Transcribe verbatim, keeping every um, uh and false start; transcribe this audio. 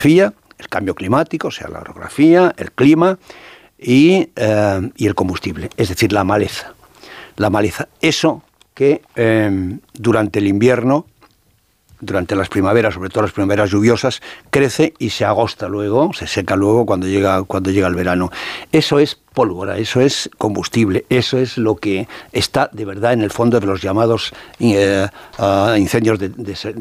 el cambio climático, o sea, la orografía, el clima y, eh, y el combustible, es decir, la maleza. La maleza, eso que eh, durante el invierno, durante las primaveras, sobre todo las primaveras lluviosas, crece y se agosta luego, se seca luego cuando llega, cuando llega el verano. Eso es pólvora, eso es combustible, eso es lo que está de verdad en el fondo de los llamados eh, uh, incendios de, de,